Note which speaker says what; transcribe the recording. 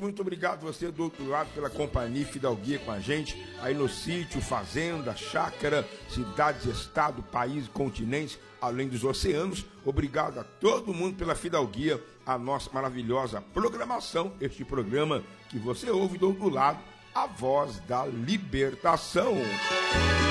Speaker 1: muito obrigado você do outro lado pela companhia e fidalguia com a gente, aí no sítio, fazenda, chácara, cidades, estado, país, continentes, além dos oceanos. Obrigado a todo mundo pela fidalguia, a nossa maravilhosa programação, este programa que você ouve do outro lado, a voz da libertação.